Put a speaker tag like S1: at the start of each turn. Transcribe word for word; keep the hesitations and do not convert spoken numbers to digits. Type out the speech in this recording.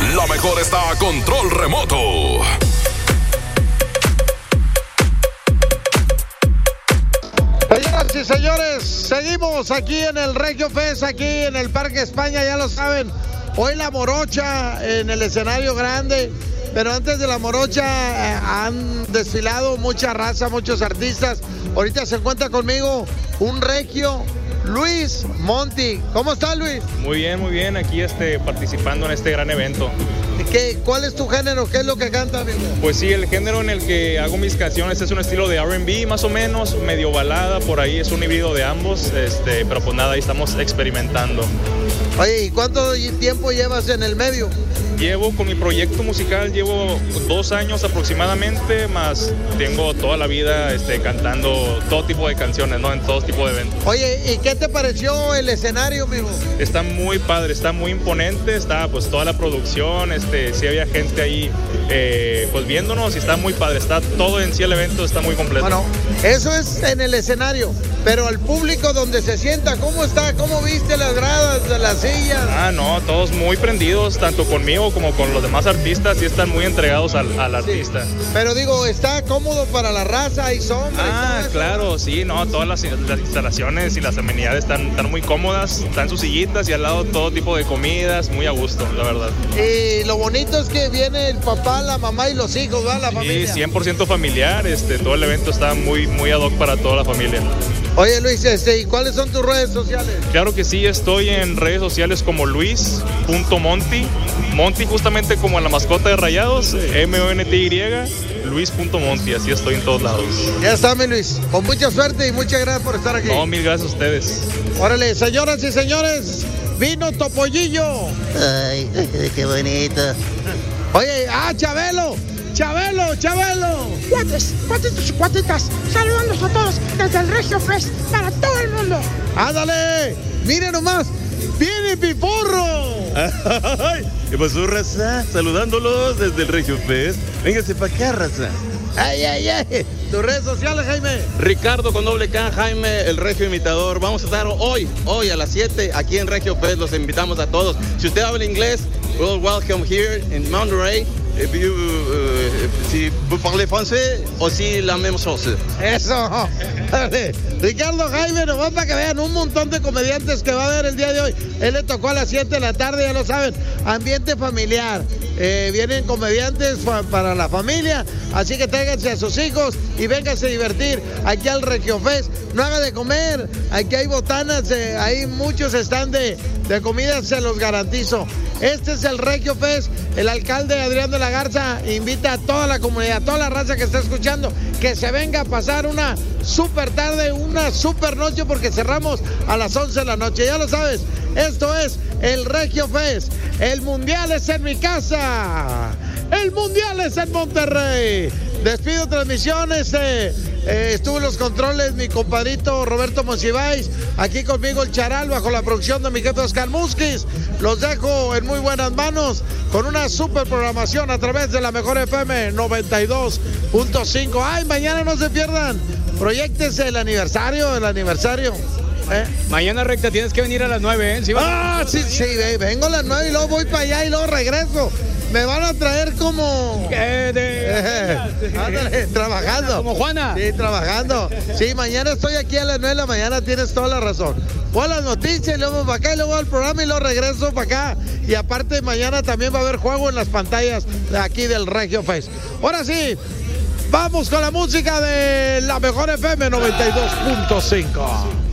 S1: La mejor está a control remoto.
S2: Señoras y señores, seguimos aquí en el Regio Fest, aquí en el Parque España, ya lo saben. Hoy la morocha en el escenario grande, pero antes de la morocha eh, han desfilado mucha raza, muchos artistas. Ahorita se encuentra conmigo un regio, Luis Monti. ¿Cómo estás, Luis?
S3: Muy bien, muy bien, aquí este, participando en este gran evento.
S2: ¿Qué, ¿Cuál es tu género? ¿Qué es lo que canta, amigo?
S3: Pues sí, el género en el que hago mis canciones es un estilo de R and B, más o menos, medio balada, por ahí es un híbrido de ambos, este, pero pues nada, ahí estamos experimentando.
S2: Oye, ¿y cuánto tiempo llevas en el medio?
S3: Llevo con mi proyecto musical, llevo dos años aproximadamente, más tengo toda la vida este, cantando todo tipo de canciones, ¿no? En todo tipo de eventos.
S2: Oye, ¿y qué te pareció el escenario, amigo?
S3: Está muy padre, está muy imponente, está pues toda la producción, este, sí había gente ahí eh, pues viéndonos y está muy padre, está todo en sí el evento, está muy completo.
S2: Bueno, eso es en el escenario, pero al público donde se sienta, ¿cómo está? ¿Cómo viste las gradas, las sillas?
S3: Ah, no, todos muy prendidos, tanto conmigo como con los demás artistas, y están muy entregados al, al artista.
S2: Sí, pero digo, ¿está cómodo para la raza? ¿Hay sombra?
S3: Ah, y todo claro, eso? Sí, no, todas las, las instalaciones y las amenidades están, están muy cómodas, están sus sillitas y al lado todo tipo de comidas, muy a gusto, la verdad.
S2: Y lo bonito es que viene el papá, la mamá y los hijos, ¿verdad? La familia.
S3: Sí, cien por ciento familiar, este, todo el evento está muy, muy ad hoc para toda la familia.
S2: Oye, Luis, este, ¿y cuáles son tus redes sociales?
S3: Claro que sí, estoy en redes sociales como luis punto monti, Monti justamente como la mascota de Rayados, M O N T Y, luis punto monti, así estoy en todos lados.
S2: Ya está, mi Luis, con mucha suerte y muchas gracias por estar aquí.
S3: No, mil gracias a ustedes.
S2: Órale, señoras y señores, vino Topollillo.
S4: Ay, qué bonito.
S2: Oye, ah, Chabelo. ¡Chabelo, Chabelo!
S5: Cuates, cuatitos y cuatitas, saludándonos a todos desde el Regio Fest para todo el mundo.
S2: ¡Ándale! ¡Miren nomás! ¡Viene Piporro!
S6: Ay, ¿qué pasó, raza? Saludándolos desde el Regio Fest. Véngase para acá, raza.
S2: ¡Ay, ay, ay! ¿Tus redes sociales, Jaime?
S6: Ricardo con doble K, Jaime, el Regio Imitador. Vamos a estar hoy, hoy a las siete, aquí en Regio Fest. Los invitamos a todos. Si usted habla inglés, we'll welcome here in Monterey. If you, uh, si vous parlez français, aussi la même chose.
S2: Eso. Dale. Ricardo, Jaime, nomás para que vean un montón de comediantes que va a haber el día de hoy. Él le tocó a las siete de la tarde, ya lo saben. Ambiente familiar. Eh, vienen comediantes fa- para la familia, así que tráiganse a sus hijos y vénganse a divertir aquí al Regio Fest. No haga de comer, aquí hay botanas, eh, hay muchos están de, de comida, se los garantizo. Este es el Regio Fest. El alcalde Adrián de la Garza invita a toda la comunidad, a toda la raza que está escuchando, que se venga a pasar una super tarde, una super noche, porque cerramos a las once de la noche. Ya lo sabes, esto es el Regio Fest. El mundial es en mi casa. El mundial es en Monterrey. Despido transmisiones. Eh, eh, estuvo en los controles mi compadrito Roberto Monsiváis. Aquí conmigo el Charal, bajo la producción de mi jefe Oscar Musquiz. Los dejo en muy buenas manos con una super programación a través de la mejor F M noventa y dos punto cinco. Ay, mañana no se pierdan. Proyéctense el aniversario, el aniversario. ¿Eh?
S7: Mañana, Recta, tienes que venir a las nueve, ¿eh? ¿Sí vas?
S2: Ah, sí, sí, vengo a las nueve y luego voy para allá y luego regreso. Me van a traer como...
S7: Eh, de...
S2: Eh, ándale, trabajando.
S7: Como Juana.
S2: Sí, trabajando. Sí, mañana estoy aquí a las nueve de la mañana, tienes toda la razón. Voy a las noticias y luego para acá y luego al programa y luego regreso para acá. Y aparte mañana también va a haber juego en las pantallas de aquí del Regio Fest. Ahora sí, vamos con la música de la mejor F M noventa y dos punto cinco.